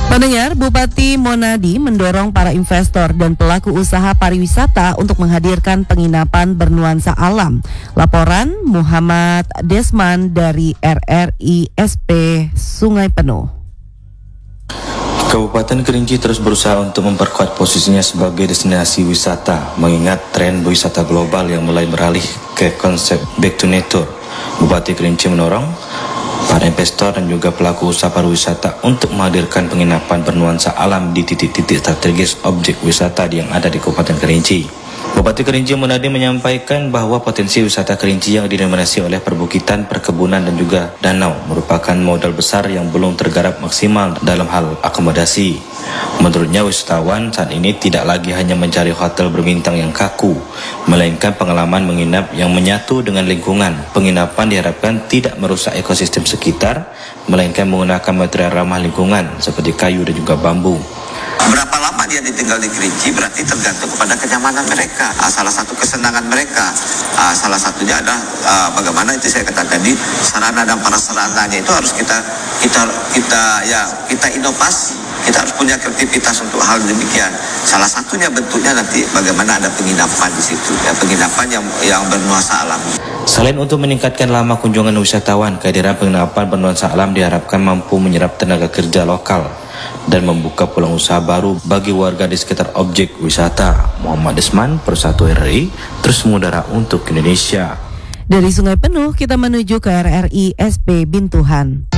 Pendengar, Bupati Monadi mendorong para investor dan pelaku usaha pariwisata untuk menghadirkan penginapan bernuansa alam. Laporan Muhammad Desman dari RRI SP Sungai Penuh. Kabupaten Kerinci terus berusaha untuk memperkuat posisinya sebagai destinasi wisata, mengingat tren wisata global yang mulai beralih ke konsep back to nature. Bupati Kerinci mendorong para investor dan juga pelaku usaha pariwisata untuk menghadirkan penginapan bernuansa alam di titik-titik strategis objek wisata yang ada di Kabupaten Kerinci. Bupati Kerinci Monadi menyampaikan bahwa potensi wisata Kerinci yang didominasi oleh perbukitan, perkebunan dan juga danau merupakan modal besar yang belum tergarap maksimal dalam hal akomodasi. Menurutnya, wisatawan saat ini tidak lagi hanya mencari hotel berbintang yang kaku, melainkan pengalaman menginap yang menyatu dengan lingkungan. Penginapan diharapkan tidak merusak ekosistem sekitar, melainkan menggunakan material ramah lingkungan seperti kayu dan juga bambu. Berapa lama dia ditinggal di Kerinci berarti tergantung kepada kenyamanan mereka. Salah satu kesenangan mereka, salah satunya adalah bagaimana itu saya katakan tadi, sarana dan prasarananya itu harus kita inovasi. Kita harus punya kreativitas untuk hal demikian. Salah satunya bentuknya nanti bagaimana ada penginapan di situ, ya, penginapan yang bernuansa alam. Selain untuk meningkatkan lama kunjungan wisatawan, kehadiran penginapan bernuansa alam diharapkan mampu menyerap tenaga kerja lokal dan membuka peluang usaha baru bagi warga di sekitar objek wisata. Muhammad Desman, Persatu RRI, terus mengudara untuk Indonesia. Dari Sungai Penuh kita menuju ke RRI SP Bintuhan.